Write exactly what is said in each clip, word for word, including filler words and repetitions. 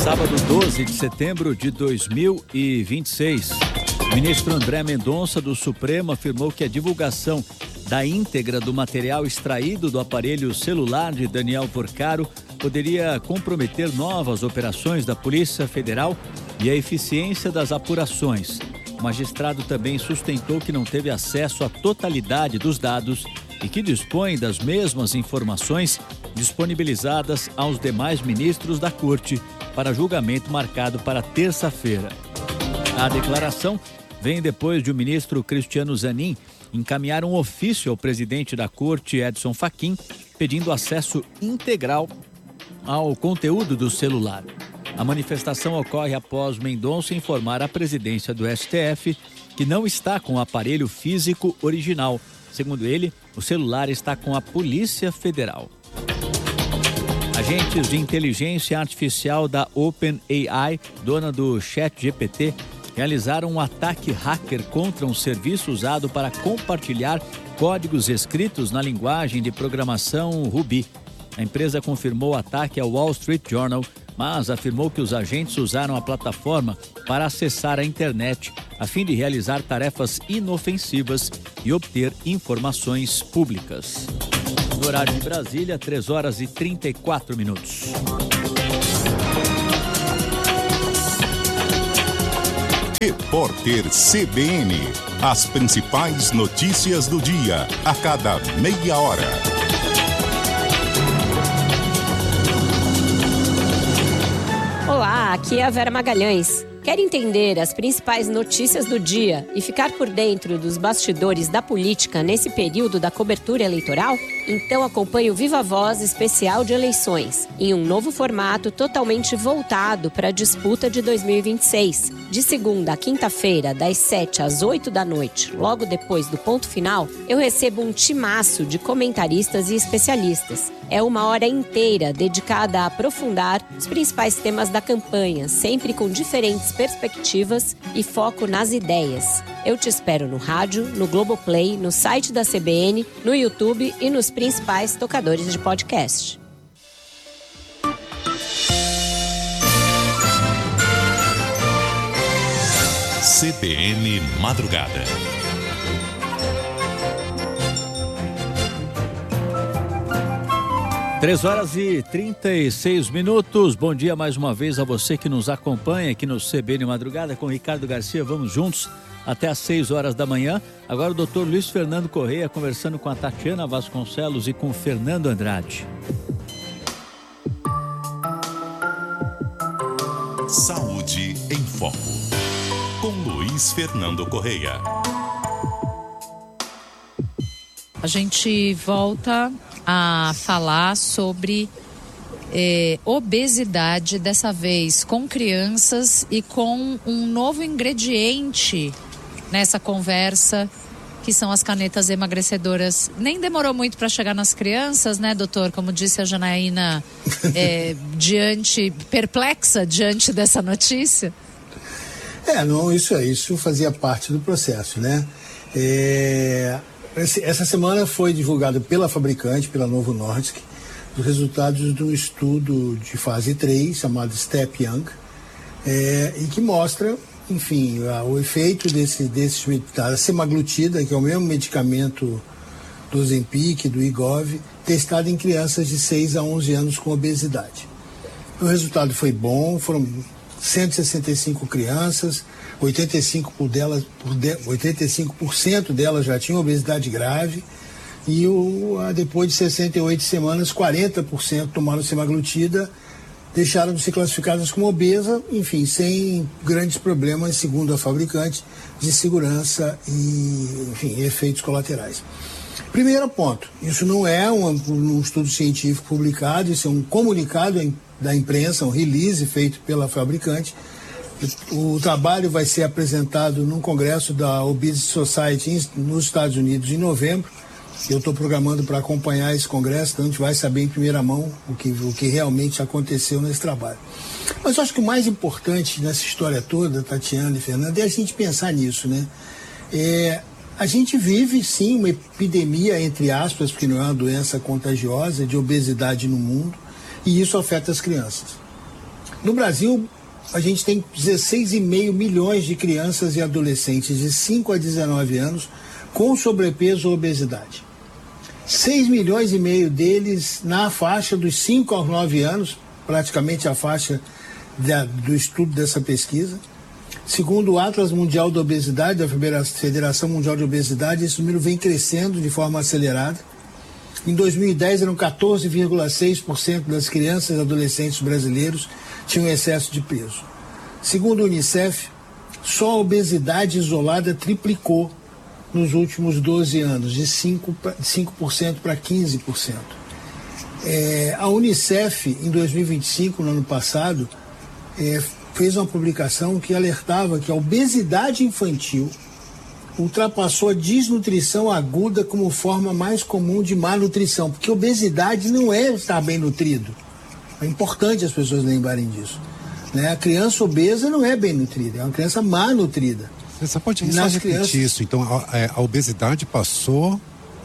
Sábado doze de setembro de dois mil e vinte e seis. O ministro André Mendonça do Supremo afirmou que a divulgação da íntegra do material extraído do aparelho celular de Daniel Porcaro poderia comprometer novas operações da Polícia Federal e a eficiência das apurações. O magistrado também sustentou que não teve acesso à totalidade dos dados e que dispõe das mesmas informações disponibilizadas aos demais ministros da Corte para julgamento marcado para terça-feira. A declaração vem depois de o ministro Cristiano Zanin encaminhar um ofício ao presidente da Corte, Edson Fachin, pedindo acesso integral ao conteúdo do celular. A manifestação ocorre após Mendonça informar à presidência do S T F que não está com o aparelho físico original. Segundo ele, o celular está com a Polícia Federal. Agentes de inteligência artificial da OpenAI, dona do ChatGPT, realizaram um ataque hacker contra um serviço usado para compartilhar códigos escritos na linguagem de programação Ruby. A empresa confirmou o ataque ao Wall Street Journal, mas afirmou que os agentes usaram a plataforma para acessar a internet, a fim de realizar tarefas inofensivas e obter informações públicas. No horário de Brasília, três horas e trinta e quatro minutos. Repórter C B N. As principais notícias do dia, a cada meia hora. Olá, aqui é a Vera Magalhães. Quer entender as principais notícias do dia e ficar por dentro dos bastidores da política nesse período da cobertura eleitoral? Então acompanhe o Viva Voz especial de eleições, em um novo formato totalmente voltado para a disputa de dois mil e vinte e seis. De segunda a quinta-feira, das sete às oito da noite, logo depois do ponto final, eu recebo um timaço de comentaristas e especialistas. É uma hora inteira dedicada a aprofundar os principais temas da campanha, sempre com diferentes perspectivas e foco nas ideias. Eu te espero no rádio, no Globoplay, no site da C B N, no YouTube e nos principais tocadores de podcast. C B N Madrugada. três horas e trinta e seis minutos. Bom dia mais uma vez a você que nos acompanha aqui no C B N Madrugada com Ricardo Garcia. Vamos juntos até às seis horas da manhã. Agora o doutor Luiz Fernando Correia conversando com a Tatiana Vasconcelos e com o Fernando Andrade. Saúde em Foco, com Luiz Fernando Correia. A gente volta a falar sobre eh, obesidade, dessa vez com crianças e com um novo ingrediente nessa conversa, que são as canetas emagrecedoras. Nem demorou muito para chegar nas crianças, né, doutor? Como disse a Janaína, eh, diante, perplexa diante dessa notícia. É, não, isso é, isso fazia parte do processo, né? É... Essa semana foi divulgado pela fabricante, pela Novo Nordisk, os resultados de um estudo de fase três, chamado STEP Young, é, e que mostra, enfim, o efeito desse, desse da semaglutida, que é o mesmo medicamento do Ozempic, do Wegovy, testado em crianças de seis a onze anos com obesidade. O resultado foi bom, foram cento e sessenta e cinco crianças, oitenta e cinco por cento delas, por de, oitenta e cinco por cento delas já tinham obesidade grave e o, depois de sessenta e oito semanas, quarenta por cento tomaram semaglutida, deixaram de ser classificadas como obesa, enfim, sem grandes problemas, segundo a fabricante, de segurança e, enfim, efeitos colaterais. Primeiro ponto, isso não é um, um estudo científico publicado, isso é um comunicado da imprensa, um release feito pela fabricante. O trabalho vai ser apresentado num congresso da Obesity Society nos Estados Unidos em novembro. Eu estou programando para acompanhar esse congresso, então a gente vai saber em primeira mão o que, o que realmente aconteceu nesse trabalho. Mas eu acho que o mais importante nessa história toda, Tatiana e Fernanda, é a gente pensar nisso, né? É, a gente vive, sim, uma epidemia, entre aspas, porque não é uma doença contagiosa, de obesidade no mundo, e isso afeta as crianças. No Brasil, a gente tem dezesseis vírgula cinco milhões de crianças e adolescentes de cinco a dezenove anos com sobrepeso ou obesidade. seis milhões e meio deles na faixa dos cinco aos nove anos, praticamente a faixa da, do estudo dessa pesquisa. Segundo o Atlas Mundial da Obesidade, da Federação Mundial de Obesidade, esse número vem crescendo de forma acelerada. Em dois mil e dez, eram quatorze vírgula seis por cento das crianças e adolescentes brasileiros tinham excesso de peso. Segundo o Unicef, só a obesidade isolada triplicou nos últimos doze anos, de cinco por cento para quinze por cento. É, a Unicef, em dois mil e vinte e cinco, no ano passado, é, fez uma publicação que alertava que a obesidade infantil ultrapassou a desnutrição aguda como forma mais comum de má nutrição, porque obesidade não é estar bem nutrido. É importante as pessoas lembrarem disso. Né? A criança obesa não é bem nutrida, é uma criança má nutrida. Você pode só repetir crianças, isso? Então, a, a obesidade passou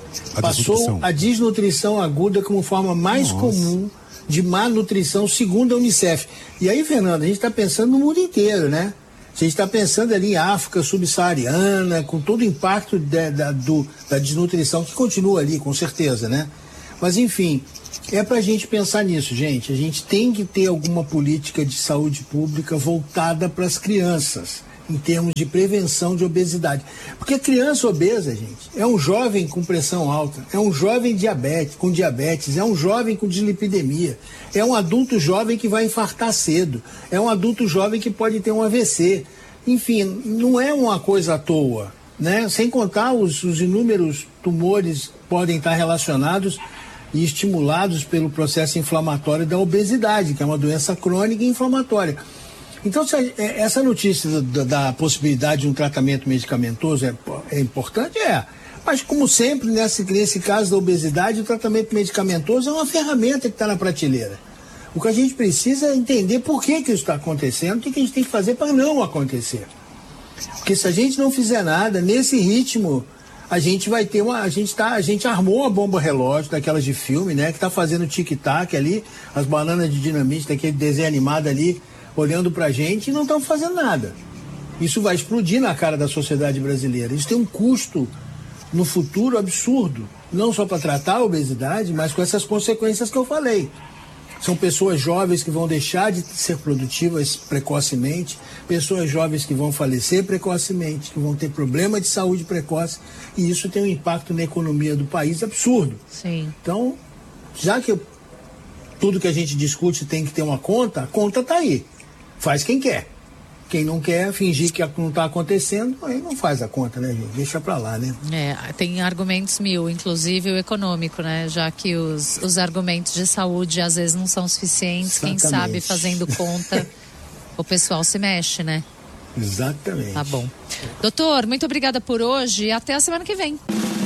a passou desnutrição. a desnutrição aguda como forma mais Nossa. comum de má nutrição, segundo a Unicef. E aí, Fernando, a gente está pensando no mundo inteiro, né? A gente está pensando ali em África subsaariana, com todo o impacto de, da, do, da desnutrição, que continua ali, com certeza, né? Mas, enfim, é para a gente pensar nisso, gente. A gente tem que ter alguma política de saúde pública voltada para as crianças, em termos de prevenção de obesidade. Porque criança obesa, gente, é um jovem com pressão alta, é um jovem diabetes, com diabetes, é um jovem com dislipidemia, é um adulto jovem que vai infartar cedo, é um adulto jovem que pode ter um A V C. Enfim, não é uma coisa à toa, né? Sem contar os, os inúmeros tumores que podem estar relacionados e estimulados pelo processo inflamatório da obesidade, que é uma doença crônica e inflamatória. Então, essa notícia da, da possibilidade de um tratamento medicamentoso é, é importante? É. Mas, como sempre, nesse, nesse caso da obesidade, o tratamento medicamentoso é uma ferramenta que está na prateleira. O que a gente precisa é entender por que, que isso está acontecendo, o que, que a gente tem que fazer para não acontecer. Porque se a gente não fizer nada, nesse ritmo, a gente vai ter uma... A gente, tá, a gente armou uma bomba relógio, daquelas de filme, né? Que está fazendo tic-tac ali, as bananas de dinamite, daquele desenho animado ali, olhando pra gente e não estão fazendo nada. Isso vai explodir na cara da sociedade brasileira. Isso tem um custo no futuro absurdo, não só para tratar a obesidade, mas com essas consequências que eu falei. São pessoas jovens que vão deixar de ser produtivas precocemente, pessoas jovens que vão falecer precocemente, que vão ter problema de saúde precoce, e isso tem um impacto na economia do país absurdo. Sim. Então, já que eu, tudo que a gente discute tem que ter uma conta, a conta está aí. Faz quem quer. Quem não quer fingir que não está acontecendo, aí não faz a conta, né, gente? Deixa pra lá, né? É, tem argumentos mil, inclusive o econômico, né? Já que os, os argumentos de saúde às vezes não são suficientes, Exatamente. Quem sabe fazendo conta, o pessoal se mexe, né? Exatamente. Tá bom. Doutor, muito obrigada por hoje e até a semana que vem.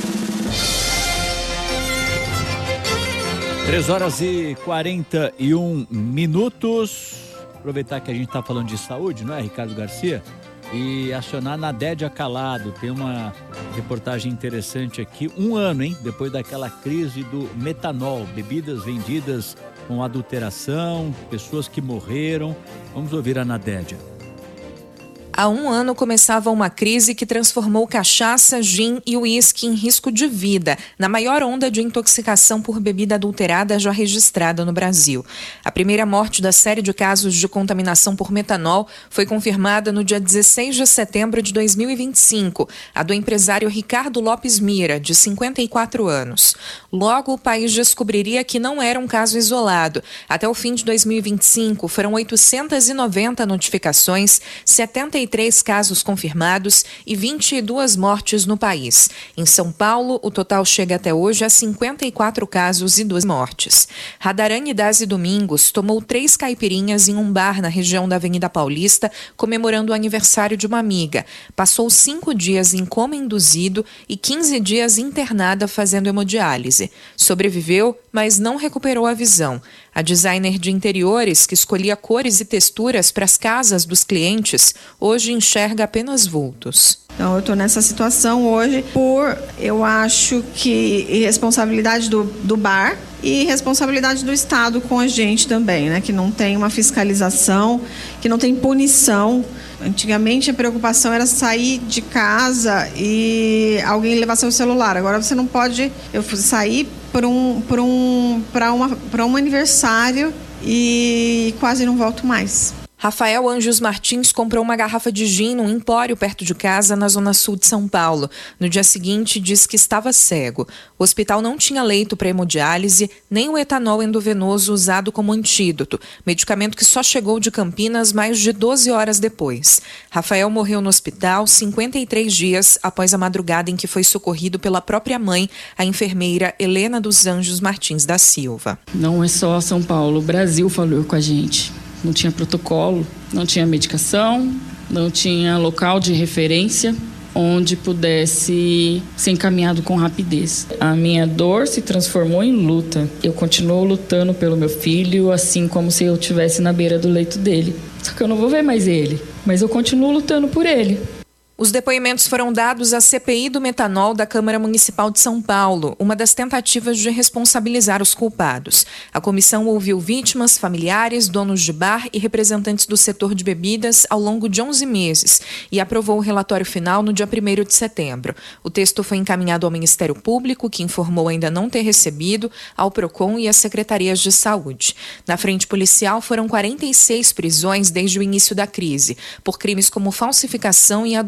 três horas e quarenta e um minutos. Aproveitar que a gente está falando de saúde, não é, Ricardo Garcia? E acionar na Nadédia Calado. Tem uma reportagem interessante aqui. Um ano, hein? Depois daquela crise do metanol. Bebidas vendidas com adulteração, pessoas que morreram. Vamos ouvir a Nadédia. Há um ano começava uma crise que transformou cachaça, gin e uísque em risco de vida, na maior onda de intoxicação por bebida adulterada já registrada no Brasil. A primeira morte da série de casos de contaminação por metanol foi confirmada no dia dezesseis de setembro de dois mil e vinte e cinco, a do empresário Ricardo Lopes Mira, de cinquenta e quatro anos. Logo, o país descobriria que não era um caso isolado. Até o fim de dois mil e vinte e cinco, foram oitocentas e noventa notificações, setenta e três casos confirmados e vinte e duas mortes no país. Em São Paulo, o total chega até hoje a cinquenta e quatro casos e duas mortes. Radarane Dazi Domingos tomou três caipirinhas em um bar na região da Avenida Paulista, comemorando o aniversário de uma amiga. Passou cinco dias em coma induzido e quinze dias internada fazendo hemodiálise. Sobreviveu, mas não recuperou a visão. A designer de interiores, que escolhia cores e texturas para as casas dos clientes, hoje enxerga apenas vultos. Então, eu estou nessa situação hoje por, eu acho que, irresponsabilidade do, do bar e responsabilidade do Estado com a gente também, né? Que não tem uma fiscalização, que não tem punição. Antigamente a preocupação era sair de casa e alguém levar seu celular. Agora você não pode eu sair para um, para um, para uma, para um aniversário e quase não volto mais. Rafael Anjos Martins comprou uma garrafa de gin num empório perto de casa, na zona sul de São Paulo. No dia seguinte, disse que estava cego. O hospital não tinha leito para hemodiálise, nem o etanol endovenoso usado como antídoto, medicamento que só chegou de Campinas mais de doze horas depois. Rafael morreu no hospital cinquenta e três dias após a madrugada em que foi socorrido pela própria mãe, a enfermeira Helena dos Anjos Martins da Silva. Não é só São Paulo, o Brasil falou com a gente. Não tinha protocolo, não tinha medicação, não tinha local de referência onde pudesse ser encaminhado com rapidez. A minha dor se transformou em luta. Eu continuo lutando pelo meu filho, assim como se eu estivesse na beira do leito dele. Só que eu não vou ver mais ele, mas eu continuo lutando por ele. Os depoimentos foram dados à C P I do metanol da Câmara Municipal de São Paulo, uma das tentativas de responsabilizar os culpados. A comissão ouviu vítimas, familiares, donos de bar e representantes do setor de bebidas ao longo de onze meses e aprovou o relatório final no dia primeiro de setembro. O texto foi encaminhado ao Ministério Público, que informou ainda não ter recebido, ao Procon e às secretarias de saúde. Na frente policial foram quarenta e seis prisões desde o início da crise, por crimes como falsificação e